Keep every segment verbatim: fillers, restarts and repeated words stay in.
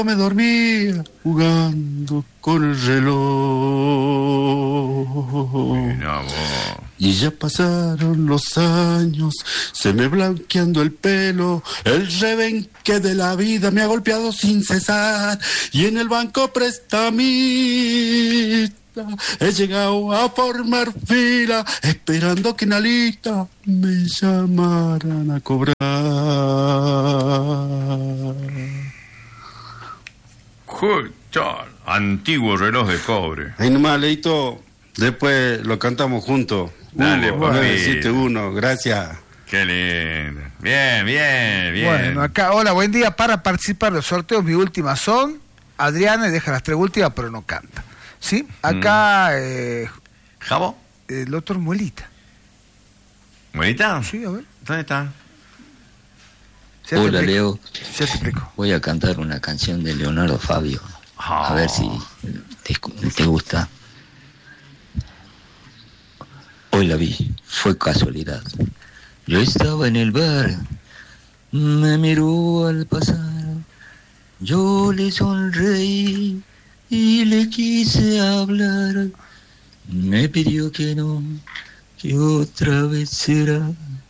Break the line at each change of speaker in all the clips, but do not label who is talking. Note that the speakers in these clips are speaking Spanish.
me dormía jugando con el reloj.
Mira vos.
Y ya pasaron los años, se me blanqueando el pelo, el rebenque de la vida me ha golpeado sin cesar, y en el banco prestamista he llegado a formar fila, esperando que en la lista me llamaran a cobrar.
Justo, antiguo reloj de cobre.
Ahí nomás, Leito, después lo cantamos juntos.
Dale,
Hugo, nueve siete uno, gracias.
Qué lindo. Bien, bien, bien.
Bueno, acá, hola, buen día. Para participar de los sorteos, mi última son Adriana, y deja las tres últimas, pero no canta. ¿Sí? Acá, mm. eh,
¿Jabo?
El otro Muelita.
¿Muelita?
Sí, a ver.
¿Dónde está?
Hola, Leo.
Ya te explico.
Voy a cantar una canción de Leonardo Fabio.
Oh.
A ver si te, te gusta. Hoy la vi, fue casualidad. Yo estaba en el bar, me miró al pasar, yo le sonreí y le quise hablar. Me pidió que no, que otra vez será.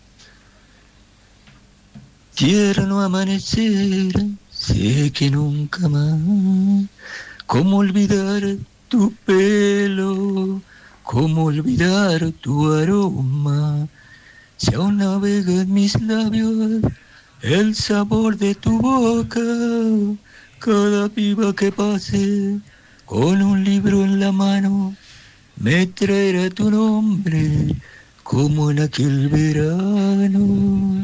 Tierno amanecer, sé que nunca más. ¿Cómo olvidar tu pelo? ¿Cómo olvidar tu aroma? Si aún navega en mis labios el sabor de tu boca. Cada piba que pase con un libro en la mano me traerá tu nombre como en aquel verano.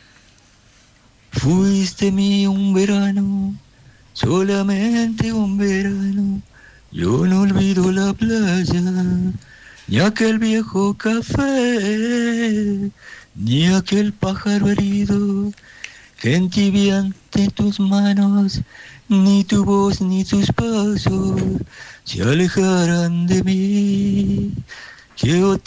Fuiste mío un verano, solamente un verano. Yo no olvido la playa, ni aquel viejo café, ni aquel pájaro herido que entibia ante tus manos, ni tu voz ni tus pasos se alejarán de mí. Que